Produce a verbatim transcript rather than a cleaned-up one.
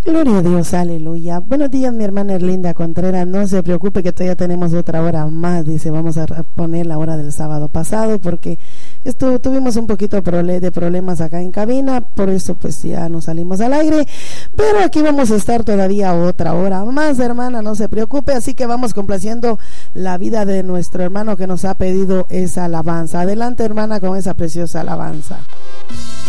Gloria a Dios, aleluya. Buenos días, mi hermana Erlinda Contreras. No se preocupe que todavía tenemos otra hora más. Dice, vamos a poner la hora del sábado pasado porque esto, tuvimos un poquito de problemas acá en cabina. Por eso pues ya nos salimos al aire. Pero aquí vamos a estar todavía otra hora más, hermana. No se preocupe. Así que vamos complaciendo la vida de nuestro hermano que nos ha pedido esa alabanza. Adelante, hermana, con esa preciosa alabanza.